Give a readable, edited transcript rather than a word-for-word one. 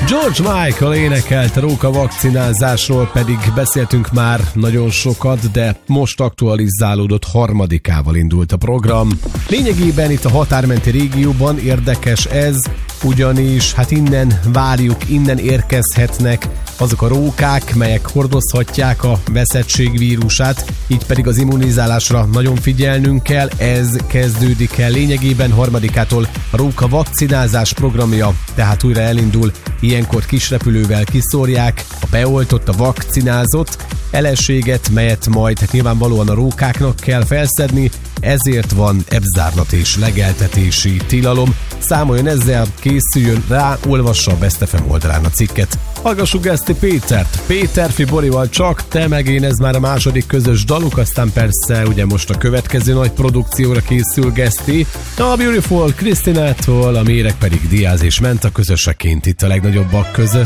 George Michael énekelt a róka vakcinázásról, pedig beszéltünk már nagyon sokat, de most aktualizálódott, harmadikával indult a program. Lényegében itt a határmenti régióban érdekes ez, ugyanis hát innen várjuk, innen érkezhetnek azok a rókák, melyek hordozhatják a veszettség vírusát, így pedig az immunizálásra nagyon figyelnünk kell, ez kezdődik el lényegében harmadikától a róka vakcinázás programja, tehát újra elindul, ilyenkor kisrepülővel kiszórják a beoltott, a vakcinázott ellenséget, melyet majd nyilvánvalóan a rókáknak kell felszedni, ezért van ebzárlat és legeltetési tilalom. Számoljon ezzel, készüljön rá, olvassa a Best FM oldalán a cikket. Hallgassuk Geszti Pétert, Péter Borival, Csak te meg én, ez már a második közös daluk, aztán persze ugye most a következő nagy produkcióra készül Geszti, a Beautiful Krisztinától, a Méreg pedig Diáz és Menta közöseként itt a legnagyobbak között.